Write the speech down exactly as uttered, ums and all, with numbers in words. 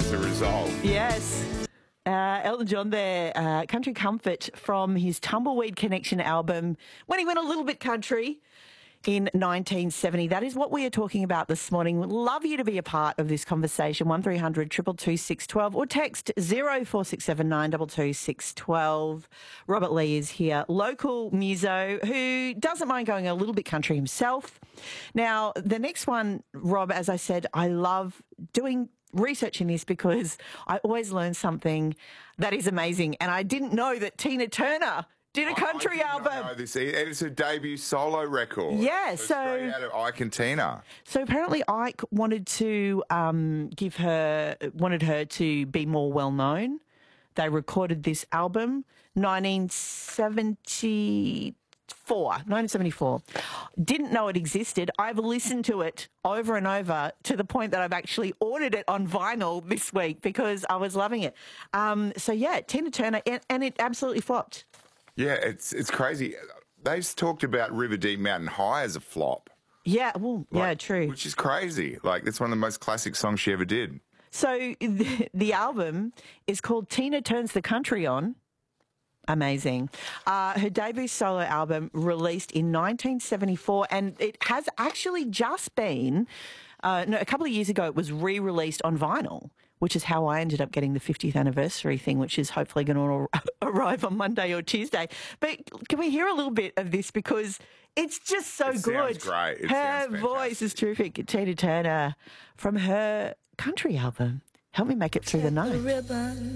as a result. Yes. Uh, Elton John there, uh, Country Comfort from his Tumbleweed Connection album when he went a little bit country in nineteen seventy. That is what we are talking about this morning. We'd love you to be a part of this conversation. one three hundred two two two six one two or text zero four six seven nine two two six one two. Robert Lee is here, local muso who doesn't mind going a little bit country himself. Now, the next one, Rob, as I said, I love doing researching this because I always learn something that is amazing. And I didn't know that Tina Turner did a country I album. did not know this. And it's her debut solo record. Yeah, so... so... Straight out of Ike and Tina. So apparently Ike wanted to um, give her, wanted her to be more well-known. They recorded this album, nineteen seventy-four. nineteen seventy-four. Didn't know it existed. I've listened to it over and over to the point that I've actually ordered it on vinyl this week because I was loving it. Um, so, yeah, Tina Turner, and, and it absolutely flopped. Yeah, it's it's crazy. They've talked about River Deep Mountain High as a flop. Yeah, well, Like, yeah, true. Which is crazy. Like, it's one of the most classic songs she ever did. So the, the album is called Tina Turns the Country On. Amazing. Uh, her debut solo album released in nineteen seventy-four, and it has actually just been, uh, no, a couple of years ago, it was re-released on vinyl, which is how I ended up getting the fiftieth anniversary thing, which is hopefully going to arrive on Monday or Tuesday. But can we hear a little bit of this? Because it's just so It good. sounds great. It her sounds voice is fantastic. terrific. Tina Turner from her country album. Help me make it through the night.